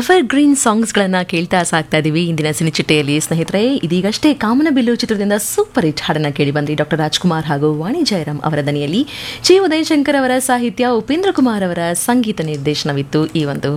Ever green ಸಾಂಗ್ಸ್ಗಳನ್ನು ಕೇಳ್ತಾ ಸಾಕ್ತಾ ಇದ್ದೀವಿ ಇಂದಿನ ಸಿನಿಚಿಟ್ಟೆಯಲ್ಲಿ. ಸ್ನೇಹಿತರೆ, ಇದೀಗಷ್ಟೇ ಕಾಮನಬಿಲ್ಲು ಚಿತ್ರದಿಂದ ಸೂಪರ್ ಹಿಟ್ ಹಾಡನ್ನು ಕೇಳಿ ಬಂದ್ರಿ. ಡಾಕ್ಟರ್ ರಾಜ್ಕುಮಾರ್ ಹಾಗೂ ವಾಣಿ ಜಯರಾಮ್ ಅವರ ದನಿಯಲ್ಲಿ. ಜಿ ಉದಯಶಂಕರ್ ಅವರ ಸಾಹಿತ್ಯ, ಉಪೇಂದ್ರ ಕುಮಾರ್ ಅವರ ಸಂಗೀತ ನಿರ್ದೇಶನವಿತ್ತು ಈ ಒಂದು